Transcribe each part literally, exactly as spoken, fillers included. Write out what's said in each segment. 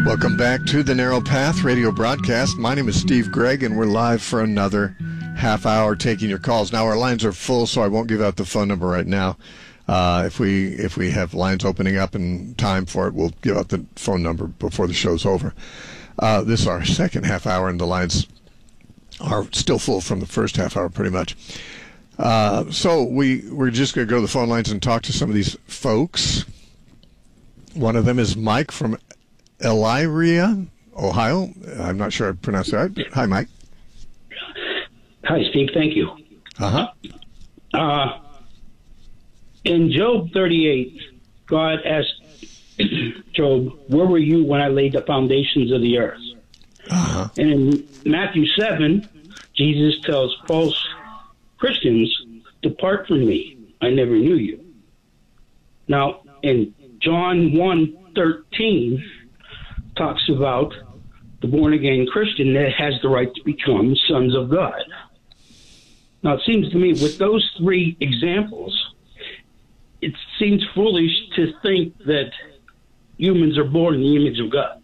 Welcome back to the Narrow Path radio broadcast. My name is Steve Gregg, and we're live for another half hour taking your calls. Now, our lines are full, so I won't give out the phone number right now. Uh, if we if we have lines opening up in time for it, we'll give out the phone number before the show's over. Uh, this is our second half hour, and the lines are still full from the first half hour, pretty much. Uh, so we, we're just going to go to the phone lines and talk to some of these folks. One of them is Mike from Elyria, Ohio. I'm not sure I pronounced that right. Hi, Mike. Hi, Steve. Thank you. Uh-huh. Uh, in Job thirty-eight, God asked Job, where were you when I laid the foundations of the earth? Uh-huh. And in Matthew seven, Jesus tells false Christians, depart from me, I never knew you. Now, in John one thirteen, talks about the born-again Christian that has the right to become sons of God. Now, it seems to me with those three examples, it seems foolish to think that humans are born in the image of God.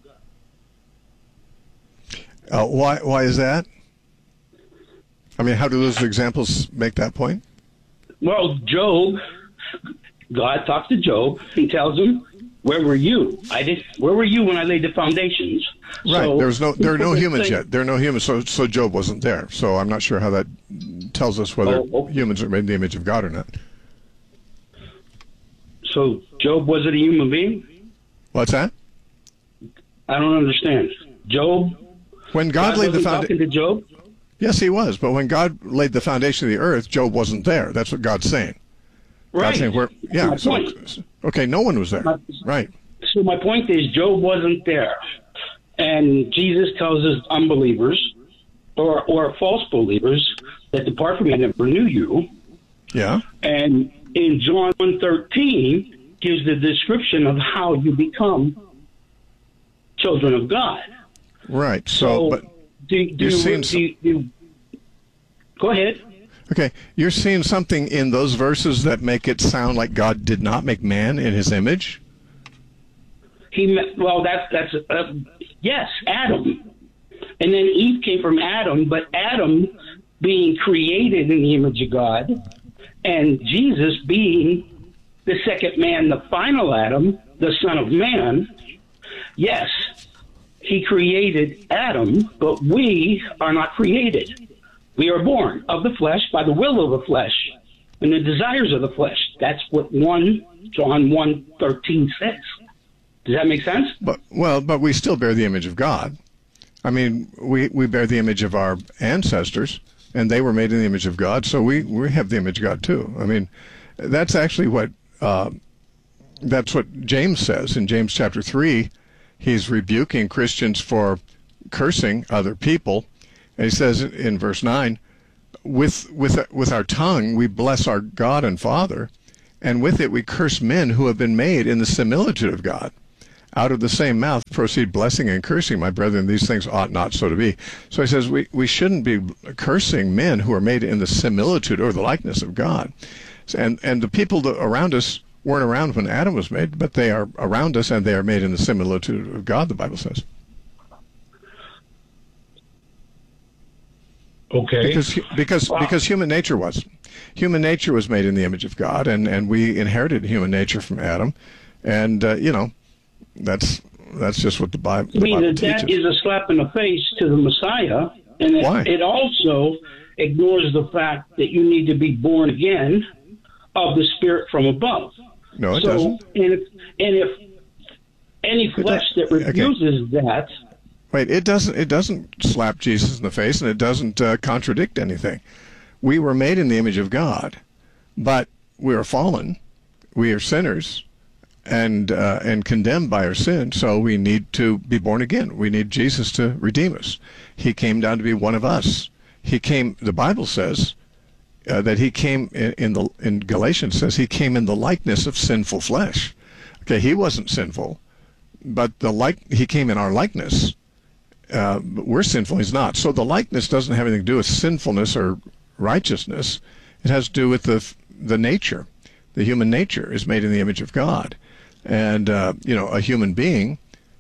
Uh, why, why is that? I mean, how do those examples make that point? Well, Job, God talks to Job and tells him, where were you? I did. Where were you when I laid the foundations? Right. So, there was no. There are no humans think, yet. There are no humans. So, so Job wasn't there. So I'm not sure how that tells us whether oh, oh. humans are made in the image of God or not. So Job wasn't a human being? What's that? I don't understand. Job. When God, God laid the wasn't foundation. talking to Job? Yes, he was. But when God laid the foundation of the earth, Job wasn't there. That's what God's saying. Right. God's saying where? Yeah. My So, point. okay, no one was there. My, right. So my point is, Job wasn't there, and Jesus tells his unbelievers or or false believers that depart from me, I never knew you. Yeah. And in John one thirteen gives the description of how you become children of God. Right. So, So, but do, do, you're you, seeing do, you, do you- go ahead. Okay, you're seeing something in those verses that make it sound like God did not make man in his image? He met, well, that's that's uh, yes, Adam, and then Eve came from Adam, but Adam being created in the image of God, and Jesus being the second man, the final Adam, the Son of Man. Yes, he created Adam, but we are not created. We are born of the flesh by the will of the flesh and the desires of the flesh. That's what one John one thirteen says. Does that make sense? But well, but we still bear the image of God. I mean, we, we bear the image of our ancestors, and they were made in the image of God, so we, we have the image of God too. I mean, that's actually what uh, that's what James says in James chapter three. He's rebuking Christians for cursing other people. And he says in verse nine, with, with, with our tongue we bless our God and Father, and with it we curse men who have been made in the similitude of God. Out of the same mouth proceed blessing and cursing. My brethren, these things ought not so to be. So he says we, we shouldn't be cursing men who are made in the similitude or the likeness of God. And, and the people that around us weren't around when Adam was made, but they are around us and they are made in the similitude of God, the Bible says. Okay. Because because wow. because human nature was, human nature was made in the image of God, and, and we inherited human nature from Adam, and uh, you know, that's that's just what the Bible, the I mean, Bible that, teaches. that is a slap in the face to the Messiah, and it, Why? it also ignores the fact that you need to be born again of the Spirit from above. No, it so, doesn't. And if and if any flesh that refuses okay. that. Wait, it doesn't. It doesn't slap Jesus in the face, and it doesn't uh, contradict anything. We were made in the image of God, but we are fallen. We are sinners, and uh, and condemned by our sin. So we need to be born again. We need Jesus to redeem us. He came down to be one of us. He came. The Bible says uh, that he came in, in the in Galatians says he came in the likeness of sinful flesh. Okay, he wasn't sinful, but the like he came in our likeness. Uh, we're sinful, he's not. So the likeness doesn't have anything to do with sinfulness or righteousness. It has to do with the the nature. The human nature is made in the image of God. And, uh, you know, a human being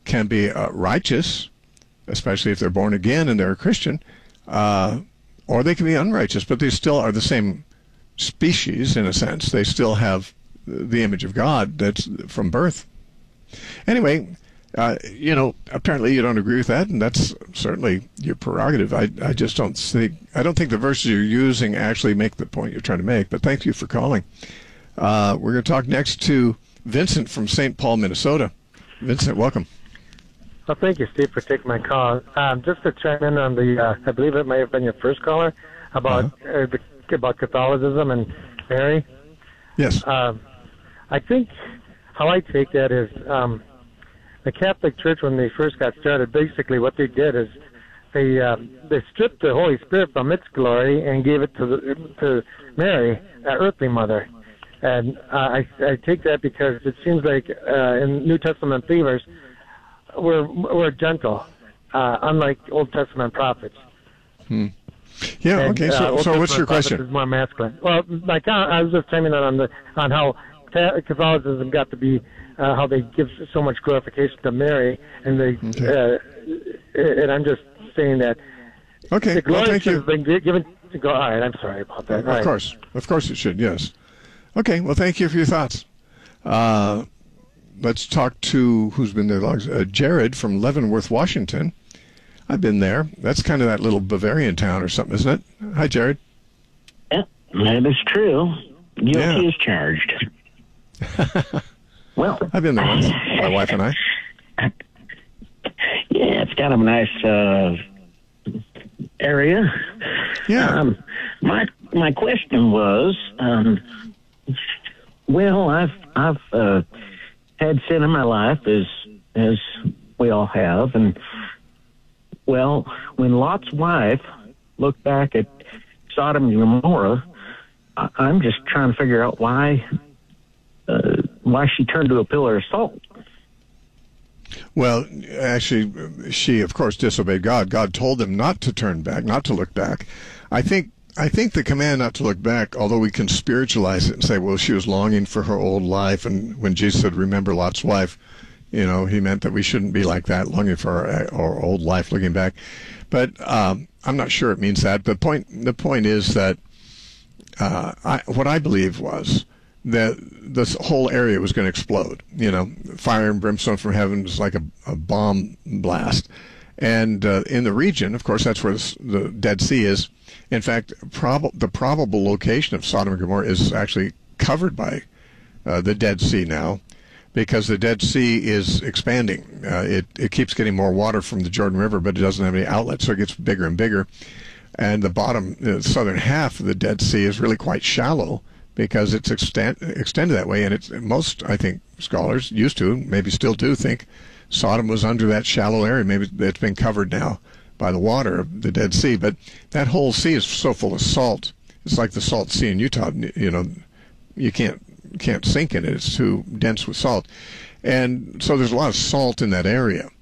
can be uh, righteous, especially if they're born again and they're a Christian, uh, or they can be unrighteous, but they still are the same species in a sense. They still have the image of God that's from birth. Anyway, uh, you know, apparently you don't agree with that, and that's certainly your prerogative. I, I just don't think, I don't think the verses you're using actually make the point you're trying to make, but thank you for calling. Uh, we're going to talk next to Vincent from Saint Paul, Minnesota. Vincent, welcome. Well, thank you, Steve, for taking my call. Um, just to chime in on the, uh, I believe it may have been your first caller, about uh-huh. uh, the, about Catholicism and Mary. Yes. Um, I think how I take that is um, the Catholic Church, when they first got started, basically what they did is they uh, they stripped the Holy Spirit from its glory and gave it to the, to Mary, our earthly mother. And uh, I, I take that because it seems like uh, in New Testament believers, we're we're gentle, uh, unlike Old Testament prophets. Hmm. Yeah. And, okay. So, uh, so what's your question? Is more masculine. Well, my I was just chiming in on the on how Catholicism got to be uh, how they give so much glorification to Mary, and they okay. uh, and I'm just saying that. Okay. The glory well, thank you. Been given to God. All right. I'm sorry about that. Of All course. Right. Of course it should. Yes. Okay. Well, thank you for your thoughts. Uh, let's talk to who's been there long. Uh, Jared from Leavenworth, Washington. I've been there. That's kind of that little Bavarian town or something, isn't it? Hi, Jared. Yeah, that is true. Guilty yeah. is charged. Well, I've been there once, my wife and I. Yeah, it's kind of a nice uh, area. Yeah. Um, my my question was, um, well, I've I've uh, had sin in my life, as as we all have, and well, when Lot's wife looked back at Sodom and Gomorrah, I, I'm just trying to figure out why uh, why she turned to a pillar of salt. Well, actually, she, of course, disobeyed God. God told them not to turn back, not to look back. I think I think the command not to look back, although we can spiritualize it and say, well, she was longing for her old life, and when Jesus said, remember Lot's wife, you know, he meant that we shouldn't be like that, longing for our, our old life, looking back. But um, I'm not sure it means that. But point, the point is that uh, I, what I believe was that this whole area was going to explode. You know, fire and brimstone from heaven was like a, a bomb blast. And uh, in the region, of course, that's where the, the Dead Sea is. In fact, prob- the probable location of Sodom and Gomorrah is actually covered by uh, the Dead Sea now, because the Dead Sea is expanding. Uh, it, it keeps getting more water from the Jordan River, but it doesn't have any outlets, so it gets bigger and bigger. And the bottom, the southern half of the Dead Sea is really quite shallow because it's extend, extended that way. And it's most, I think, scholars used to, maybe still do, think Sodom was under that shallow area. Maybe it's been covered now by the water of the Dead Sea. But that whole sea is so full of salt. It's like the salt sea in Utah. You know, you can't can't sink in it. It's too dense with salt. And so there's a lot of salt in that area.